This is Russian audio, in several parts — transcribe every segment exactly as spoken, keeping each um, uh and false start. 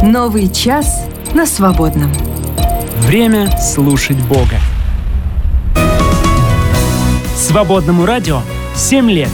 Новый час на свободном. Время слушать Бога. Свободному радио семь лет.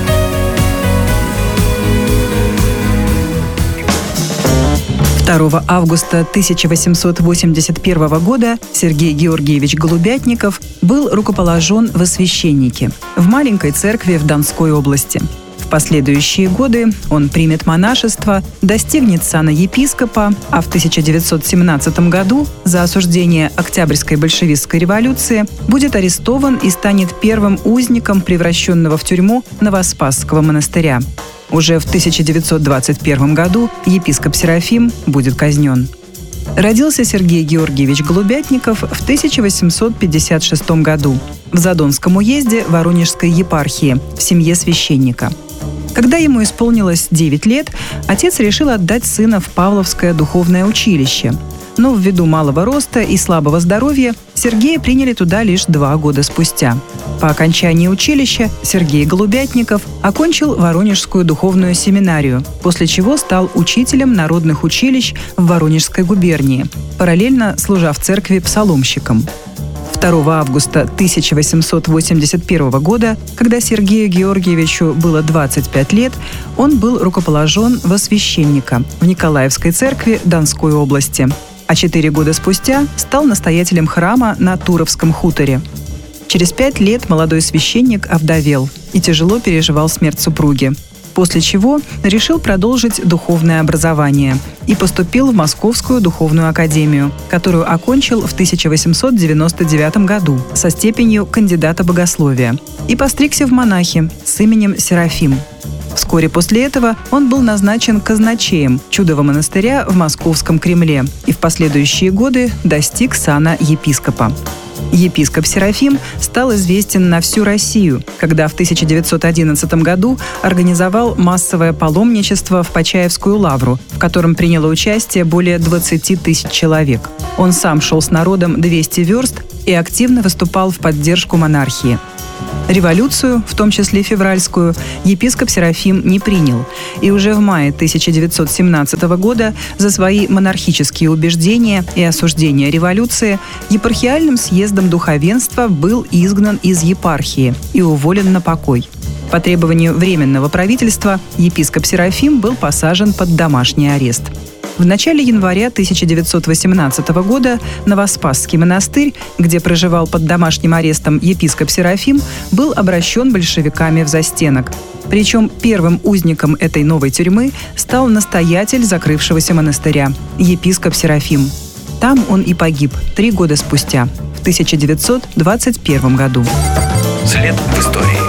второго августа тысяча восемьсот восемьдесят первого года Сергей Георгиевич Голубятников был рукоположен во священники в маленькой церкви в Донской области. В последующие годы он примет монашество, достигнет сана епископа, а в тысяча девятьсот семнадцатом году за осуждение Октябрьской большевистской революции будет арестован и станет первым узником превращенного в тюрьму Новоспасского монастыря. Уже в тысяча девятьсот двадцать первом году епископ Серафим будет казнен. Родился Сергей Георгиевич Голубятников в тысяча восемьсот пятьдесят шестом году в Задонском уезде Воронежской епархии в семье священника. Когда ему исполнилось девять лет, отец решил отдать сына в Павловское духовное училище. Но ввиду малого роста и слабого здоровья Сергея приняли туда лишь два года спустя. По окончании училища Сергей Голубятников окончил Воронежскую духовную семинарию, после чего стал учителем народных училищ в Воронежской губернии, параллельно служа в церкви псаломщиком. второго августа тысяча восемьсот восемьдесят первого года, когда Сергею Георгиевичу было двадцать пять лет, он был рукоположен во священника в Николаевской церкви Донской области, а четыре года спустя стал настоятелем храма на Туровском хуторе. Через пять лет молодой священник овдовел и тяжело переживал смерть супруги, после чего решил продолжить духовное образование и поступил в Московскую духовную академию, которую окончил в тысяча восемьсот девяносто девятом году со степенью кандидата богословия и постригся в монахи с именем Серафим. Вскоре после этого он был назначен казначеем Чудового монастыря в Московском Кремле и в последующие годы достиг сана епископа. Епископ Серафим стал известен на всю Россию, когда в тысяча девятьсот одиннадцатом году организовал массовое паломничество в Почаевскую лавру, в котором приняло участие более двадцати тысяч человек. Он сам шел с народом двести верст и активно выступал в поддержку монархии. Революцию, в том числе февральскую, епископ Серафим не принял, и уже в мае тысяча девятьсот семнадцатого года за свои монархические убеждения и осуждение революции епархиальным съездом духовенства был изгнан из епархии и уволен на покой. По требованию Временного правительства епископ Серафим был посажен под домашний арест. В начале января тысяча девятьсот восемнадцатого года Новоспасский монастырь, где проживал под домашним арестом епископ Серафим, был обращен большевиками в застенок. Причем первым узником этой новой тюрьмы стал настоятель закрывшегося монастыря, епископ Серафим. Там он и погиб три года спустя, в тысяча девятьсот двадцать первом году. След в истории.